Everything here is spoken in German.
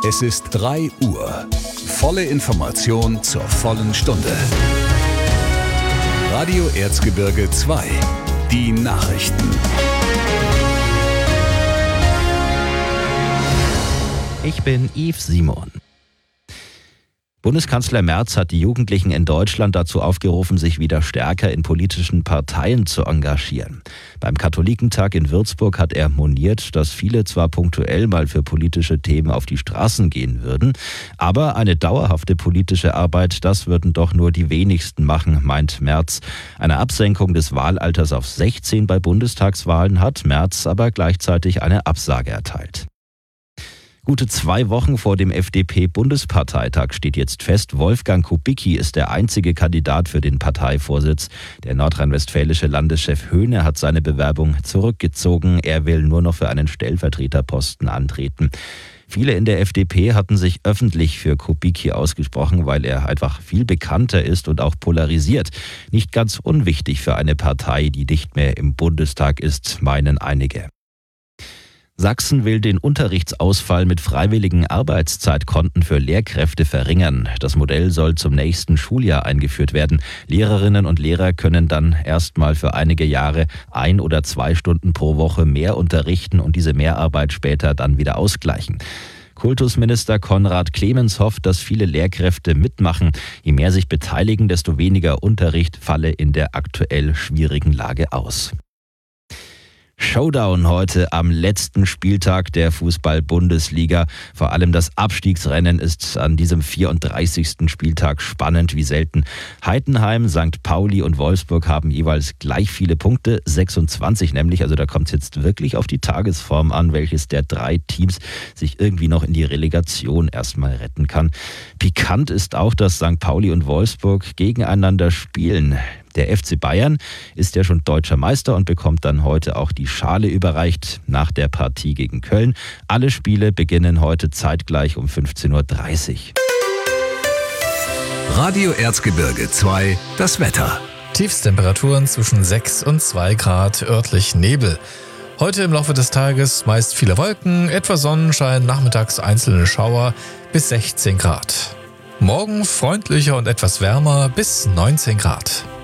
Es ist 3 Uhr. Volle Information zur vollen Stunde. Radio Erzgebirge 2. Die Nachrichten. Ich bin Yves Simon. Bundeskanzler Merz hat die Jugendlichen in Deutschland dazu aufgerufen, sich wieder stärker in politischen Parteien zu engagieren. Beim Katholikentag in Würzburg hat er moniert, dass viele zwar punktuell mal für politische Themen auf die Straßen gehen würden, aber eine dauerhafte politische Arbeit, das würden doch nur die wenigsten machen, meint Merz. Eine Absenkung des Wahlalters auf 16 bei Bundestagswahlen hat Merz aber gleichzeitig eine Absage erteilt. Gute 2 Wochen vor dem FDP-Bundesparteitag steht jetzt fest, Wolfgang Kubicki ist der einzige Kandidat für den Parteivorsitz. Der nordrhein-westfälische Landeschef Höhne hat seine Bewerbung zurückgezogen. Er will nur noch für einen Stellvertreterposten antreten. Viele in der FDP hatten sich öffentlich für Kubicki ausgesprochen, weil er einfach viel bekannter ist und auch polarisiert. Nicht ganz unwichtig für eine Partei, die nicht mehr im Bundestag ist, meinen einige. Sachsen will den Unterrichtsausfall mit freiwilligen Arbeitszeitkonten für Lehrkräfte verringern. Das Modell soll zum nächsten Schuljahr eingeführt werden. Lehrerinnen und Lehrer können dann erstmal für einige Jahre 1 oder 2 Stunden pro Woche mehr unterrichten und diese Mehrarbeit später dann wieder ausgleichen. Kultusminister Konrad Clemens hofft, dass viele Lehrkräfte mitmachen. Je mehr sich beteiligen, desto weniger Unterricht falle in der aktuell schwierigen Lage aus. Showdown heute am letzten Spieltag der Fußball-Bundesliga. Vor allem das Abstiegsrennen ist an diesem 34. Spieltag spannend wie selten. Heidenheim, St. Pauli und Wolfsburg haben jeweils gleich viele Punkte, 26 nämlich. Also da kommt es jetzt wirklich auf die Tagesform an, welches der 3 Teams sich irgendwie noch in die Relegation erstmal retten kann. Pikant ist auch, dass St. Pauli und Wolfsburg gegeneinander spielen. Der FC Bayern ist ja schon deutscher Meister und bekommt dann heute auch die Schale überreicht nach der Partie gegen Köln. Alle Spiele beginnen heute zeitgleich um 15.30 Uhr. Radio Erzgebirge 2, das Wetter. Tiefstemperaturen zwischen 6 und 2 Grad, örtlich Nebel. Heute im Laufe des Tages meist viele Wolken, etwas Sonnenschein, nachmittags einzelne Schauer bis 16 Grad. Morgen freundlicher und etwas wärmer bis 19 Grad.